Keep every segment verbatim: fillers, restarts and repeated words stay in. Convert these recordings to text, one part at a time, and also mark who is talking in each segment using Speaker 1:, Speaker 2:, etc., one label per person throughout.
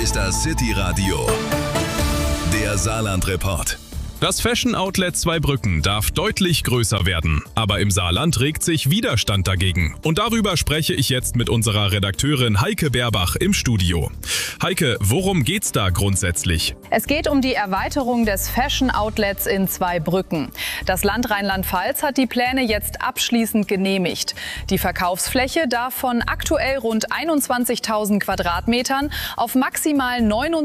Speaker 1: ist das City Radio, der Saarland-Report.
Speaker 2: Das Fashion-Outlet Zweibrücken darf deutlich größer werden, aber im Saarland regt sich Widerstand dagegen. Und darüber spreche ich jetzt mit unserer Redakteurin Heike Berbach im Studio. Heike, worum geht's da grundsätzlich?
Speaker 3: Es geht um die Erweiterung des Fashion-Outlets in Zweibrücken. Das Land Rheinland-Pfalz hat die Pläne jetzt abschließend genehmigt. Die Verkaufsfläche darf von aktuell rund einundzwanzigtausend Quadratmetern auf maximal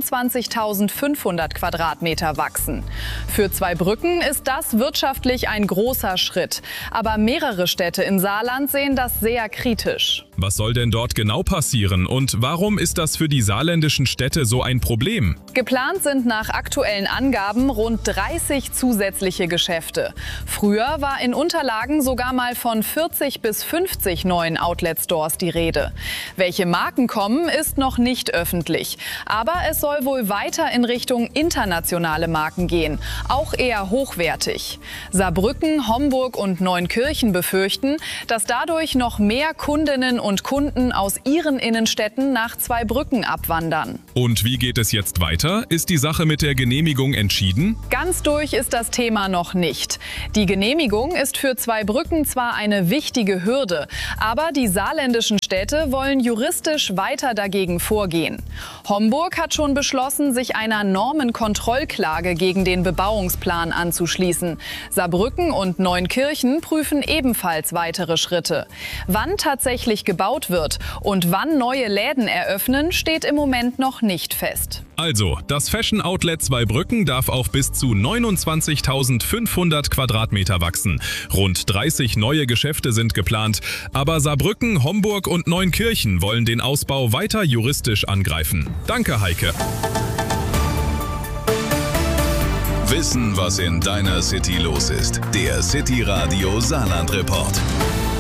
Speaker 3: neunundzwanzigtausendfünfhundert Quadratmeter wachsen. Für Zweibrücken ist das wirtschaftlich ein großer Schritt. Aber mehrere Städte im Saarland sehen das sehr kritisch.
Speaker 2: Was soll denn dort genau passieren und warum ist das für die saarländischen Städte so ein Problem?
Speaker 3: Geplant sind nach aktuellen Angaben rund dreißig zusätzliche Geschäfte. Früher war in Unterlagen sogar mal von vierzig bis fünfzig neuen Outlet-Stores die Rede. Welche Marken kommen, ist noch nicht öffentlich. Aber es soll wohl weiter in Richtung internationale Marken gehen, auch eher hochwertig. Saarbrücken, Homburg und Neunkirchen befürchten, dass dadurch noch mehr Kundinnen und Kunden aus ihren Innenstädten nach Zweibrücken abwandern.
Speaker 2: Und wie geht es jetzt weiter? Ist die Sache mit der Genehmigung entschieden?
Speaker 3: Ganz durch ist das Thema noch nicht. Die Genehmigung ist für Zweibrücken zwar eine wichtige Hürde, aber die saarländischen Städte wollen juristisch weiter dagegen vorgehen. Homburg hat schon beschlossen, sich einer Normenkontrollklage gegen den Bebauungsplan anzuschließen. Saarbrücken und Neunkirchen prüfen ebenfalls weitere Schritte. Wann tatsächlich gebaut wird und wann neue Läden eröffnen, steht im Moment noch nicht fest.
Speaker 2: Also, das Fashion Outlet Zweibrücken darf auf bis zu neunundzwanzigtausendfünfhundert Quadratmeter wachsen. Rund dreißig neue Geschäfte sind geplant, aber Saarbrücken, Homburg und Neunkirchen wollen den Ausbau weiter juristisch angreifen. Danke, Heike.
Speaker 1: Wissen, was in deiner City los ist. Der City Radio Saarland Report.